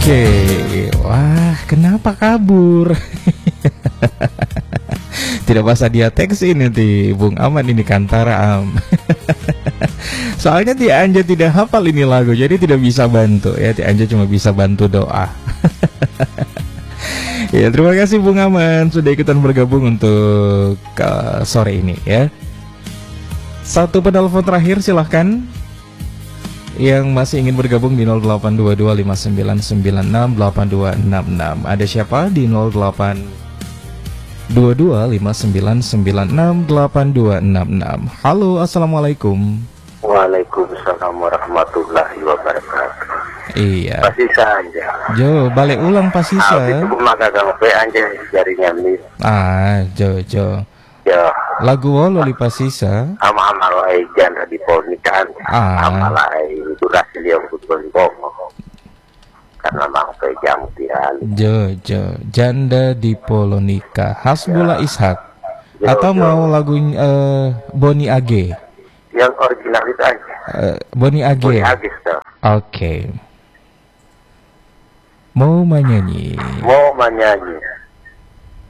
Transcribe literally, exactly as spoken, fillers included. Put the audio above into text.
Oke, wah kenapa kabur? Tidak bahasa dia teks ini di Bung Aman ini Kantara Am. Soalnya Ti Anja tidak hafal ini lagu, jadi tidak bisa bantu ya. Ti Anja cuma bisa bantu doa. Ya, terima kasih Bung Aman sudah ikutan bergabung untuk uh, sore ini ya. Satu penelpon terakhir silahkan, yang masih ingin bergabung di nol delapan dua dua lima sembilan sembilan enam delapan dua enam enam. Ada siapa di nol delapan dua dua lima sembilan sembilan enam delapan dua enam enam. Halo, assalamualaikum. Waalaikumsalam warahmatullahi wabarakatuh. Iya. Pasti saja. Jo, balik ulang Pak Sisa. Habis itu maka kamu pe anja jarinya nih. Ah, Jo Jo. Ya. Lagu wolo li Pak Sisa. Ama-ama lai janda di pernikahan. Ah. Ama lai durasi dia untuk berbohong. Karena mang pe jamu tiali. Jo Jo, janda di Polonika. Hasbullah Ya. Ishak. Jo, Atau Jo. mau lagu uh, Boni Age. Yang original itu aja. Uh, Boni Age. Boleh habis tuh. Oke. Mau menyanyi. Mau menyanyi.